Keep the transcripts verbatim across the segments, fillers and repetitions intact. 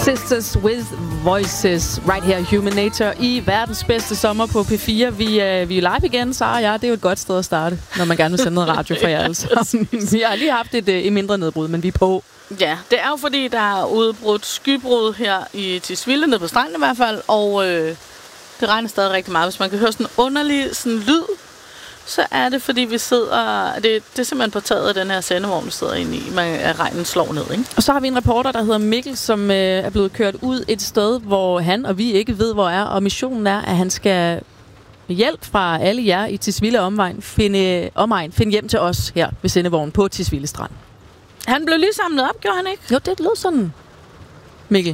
Sisters with Voices, right here, Human Nature, i verdens bedste sommer på P fire. Vi, øh, vi er live igen, Sara og jeg. Det er jo et godt sted at starte, når man gerne vil sende noget radio for jer alle sammen. Vi har lige haft et, øh, et mindre nedbrud, men vi er på. Ja, det er jo fordi, der er udbrudt skybrud her i Tisvilde, nede på stranden i hvert fald, og øh, det regner stadig rigtig meget. Hvis man kan høre sådan en underlig sådan lyd, så er det, fordi vi sidder... Det, det er simpelthen på taget af den her sendevogn, vi sidder inde i. Man, regnen slår ned, ikke? Og så har vi en reporter, der hedder Mikkel, som øh, er blevet kørt ud et sted, hvor han og vi ikke ved, hvor er. Og missionen er, at han skal med hjælp fra alle jer i Tisvilde omegn finde, omegn, finde hjem til os her ved sendevognen på Tisvilde Strand. Han blev lige samlet op, gjorde han ikke? Jo, det lød sådan, Mikkel.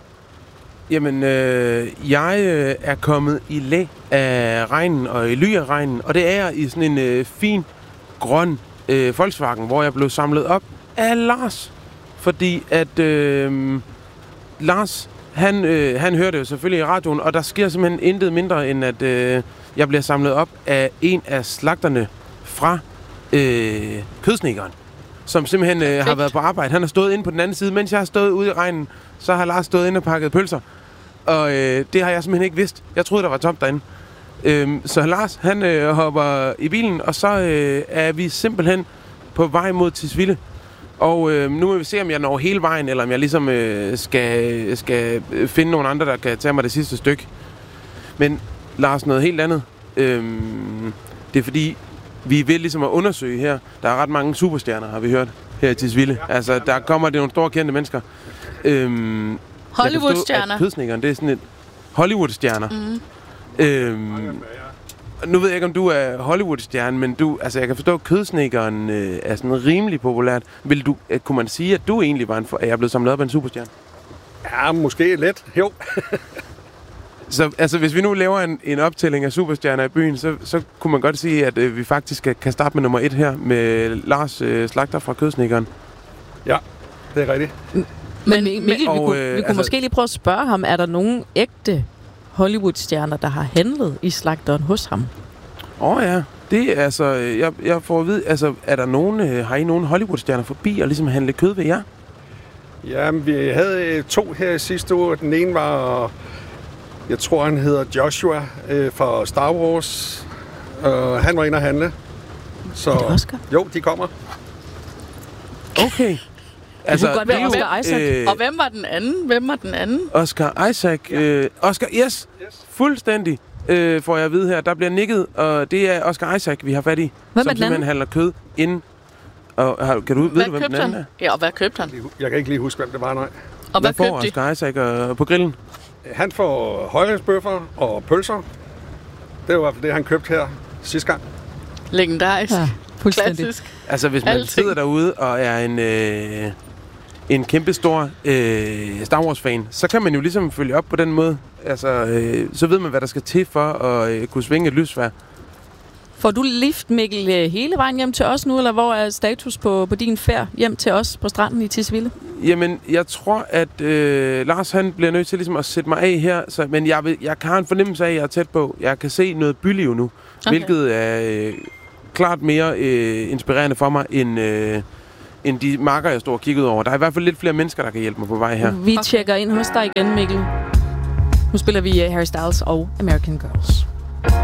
Jamen, øh, jeg øh, er kommet i læ af regnen og i ly af regnen, og det er jeg i sådan en øh, fin, grøn øh, Volkswagen, hvor jeg blev samlet op af Lars. Fordi at øh, Lars, han, øh, han hørte jo selvfølgelig i radioen, og der sker simpelthen intet mindre, end at øh, jeg bliver samlet op af en af slagterne fra øh, Kødsnedkeren, som simpelthen øh, har været på arbejde. Han har stået inde på den anden side, mens jeg har stået ude i regnen, så har Lars stået inde og pakket pølser. Og øh, det har jeg simpelthen ikke vidst. Jeg troede, der var tomt derinde. Øhm, så Lars, han øh, hopper i bilen, og så øh, er vi simpelthen på vej mod Tisvilde. Og øh, nu må vi se, om jeg når hele vejen, eller om jeg ligesom øh, skal, skal finde nogle andre, der kan tage mig det sidste stykke. Men Lars, noget helt andet. Øhm, det er fordi, vi vil ligesom at undersøge her. Der er ret mange superstjerner, har vi hørt, her i Tisvilde. Altså, der kommer det nogle store kendte mennesker. Øhm, Hollywood-stjerner. Kødsnedkeren, det er sådan et Hollywood-stjerner. Mm. Øhm, nu ved jeg ikke, om du er Hollywood-stjerne, men du, altså, jeg kan forstå, at Kødsnedkeren øh, er sådan rimelig populært. Vil du, øh, kunne man sige, at du egentlig var en, at jeg er blevet samlet op af en superstjerne? Ja, måske lidt. Jo. Så altså, hvis vi nu laver en, en optælling af superstjerner i byen, så, så kunne man godt sige, at øh, vi faktisk kan, kan starte med nummer et her, med Lars øh, Slagter fra Kødsnedkeren. Ja, det er rigtigt. Men Mikkel, og, vi kunne, øh, vi kunne altså, måske lige prøve at spørge ham, er der nogen ægte Hollywood-stjerner, der har handlet i slagteren hos ham? Åh oh, ja, det er altså, jeg, jeg får at vide, altså, er der nogen, øh, har I nogen Hollywood-stjerner forbi og ligesom handle kød ved jer? Ja, vi havde to her sidste uge. Den ene var, jeg tror han hedder Joshua øh, fra Star Wars. Uh, han var inde at handle. Så, er det Oscar? Jo, de kommer. Okay. Altså, det kunne godt være Oscar Isaac. Øh, og hvem var den anden? Hvem var den anden? Oscar Isaac. Ja. Øh, Oscar, yes, yes. Fuldstændig, øh, får jeg at vide her. Der bliver nikket, og det er Oscar Isaac, vi har fat i. Hvem er som simpelthen handler kød ind. Og har, kan du, ved du, hvem den anden er? Ja, og hvad købte han? Jeg kan ikke lige huske, hvem det var, nej. Og hvad, hvad får Oscar Isaac øh, på grillen? Han får højrejsbøffer og pølser. Det var i hvert fald det, han købte her sidste gang. Legendarisk. Ja, fuldstændig. Klassisk. Altså, hvis man Alting. sidder derude og er en... Øh, en kæmpe stor øh, Star Wars-fan, så kan man jo ligesom følge op på den måde. Altså, øh, så ved man, hvad der skal til for at øh, kunne svinge et lysvær. Får du lift, Mikkel, hele vejen hjem til os nu, eller hvor er status på, på din færd hjem til os på stranden i Tisvilde? Jamen, jeg tror, at øh, Lars han bliver nødt til ligesom at sætte mig af her, så, men jeg, vil, jeg kan have en fornemmelse af, at jeg er tæt på. Jeg kan se noget byliv nu, okay. Hvilket er øh, klart mere øh, inspirerende for mig, end... Øh, end de marker, jeg står og kigger ud over. Der er i hvert fald lidt flere mennesker, der kan hjælpe mig på vej her. Vi okay. tjekker ind hos dig igen, Mikkel. Nu spiller vi Harry Styles og American Girls.